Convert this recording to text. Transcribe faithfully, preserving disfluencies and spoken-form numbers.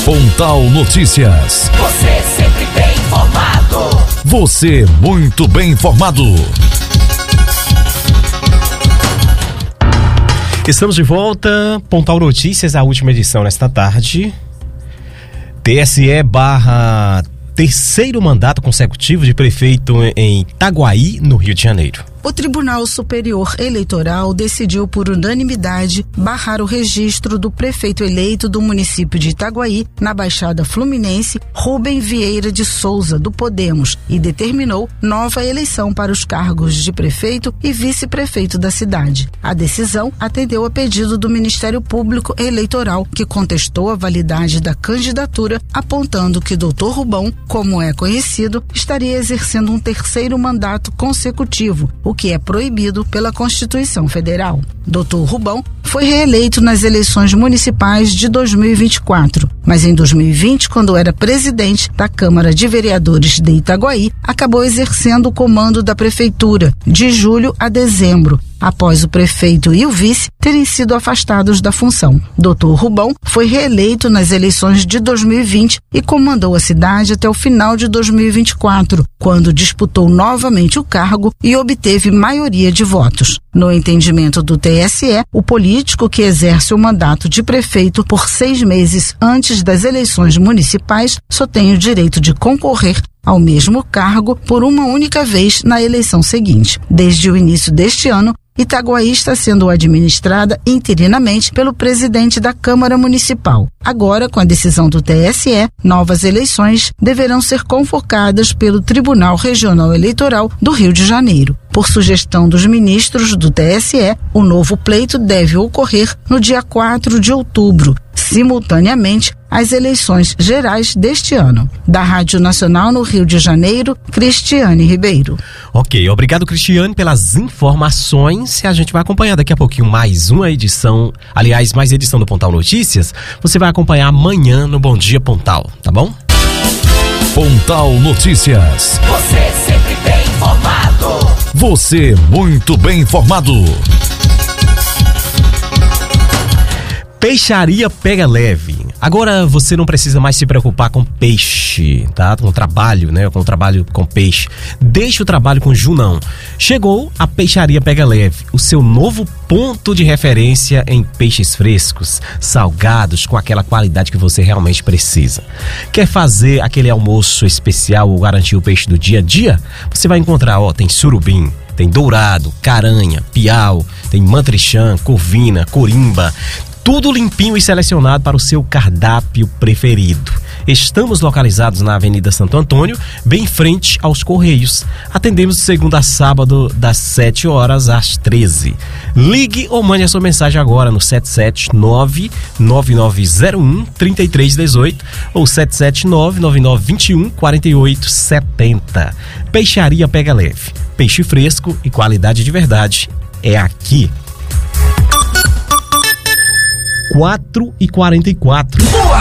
Pontal Notícias. Você sempre bem informado. Você muito bem informado. Estamos de volta. Pontal Notícias, a última edição nesta tarde. T S E barra terceiro mandato consecutivo de prefeito em Itaguaí, no Rio de Janeiro. O Tribunal Superior Eleitoral decidiu por unanimidade barrar o registro do prefeito eleito do município de Itaguaí, na Baixada Fluminense, Rubem Vieira de Souza, do Podemos, e determinou nova eleição para os cargos de prefeito e vice-prefeito da cidade. A decisão atendeu a pedido do Ministério Público Eleitoral, que contestou a validade da candidatura, apontando que doutor Rubão, como é conhecido, estaria exercendo um terceiro mandato consecutivo, o que é proibido pela Constituição Federal. doutor Rubão foi reeleito nas eleições municipais de dois mil e vinte e quatro, mas em dois mil e vinte, quando era presidente da Câmara de Vereadores de Itaguaí, acabou exercendo o comando da prefeitura de julho a dezembro, após o prefeito e o vice terem sido afastados da função. doutor Rubão foi reeleito nas eleições de dois mil e vinte e comandou a cidade até o final de dois mil e vinte e quatro, quando disputou novamente o cargo e obteve maioria de votos. No entendimento do T S E, o político que exerce o mandato de prefeito por seis meses antes das eleições municipais só tem o direito de concorrer ao mesmo cargo por uma única vez na eleição seguinte. Desde o início deste ano, Itaguaí está sendo administrada interinamente pelo presidente da Câmara Municipal. Agora, com a decisão do T S E, novas eleições deverão ser convocadas pelo Tribunal Regional Eleitoral do Rio de Janeiro. Por sugestão dos ministros do T S E, o novo pleito deve ocorrer no dia quatro de outubro, simultaneamente às eleições gerais deste ano. Da Rádio Nacional no Rio de Janeiro, Cristiane Ribeiro. Ok, obrigado, Cristiane, pelas informações. A gente vai acompanhar daqui a pouquinho mais uma edição, aliás, mais edição do Pontal Notícias. Você vai acompanhar amanhã no Bom Dia Pontal, tá bom? Pontal Notícias. Você sempre bem informado. Você muito bem informado. Peixaria Pega Leve. Agora você não precisa mais se preocupar com peixe, tá? Com o trabalho, né? Com o trabalho com peixe. Deixa o trabalho com Junão. Chegou a Peixaria Pega Leve, o seu novo ponto de referência em peixes frescos, salgados, com aquela qualidade que você realmente precisa. Quer fazer aquele almoço especial ou garantir o peixe do dia a dia? Você vai encontrar, ó, tem surubim, tem dourado, caranha, piau, tem mantrichã, corvina, corimba. Tudo limpinho e selecionado para o seu cardápio preferido. Estamos localizados na Avenida Santo Antônio, bem em frente aos Correios. Atendemos de segunda a sábado, das sete horas às treze. Ligue ou mande a sua mensagem agora no sete sete nove, nove nove zero um, três três um oito ou sete sete nove, nove nove dois um, quatro oito sete zero. Peixaria Pega Leve. Peixe fresco e qualidade de verdade é aqui. quatro e quarenta e quatro.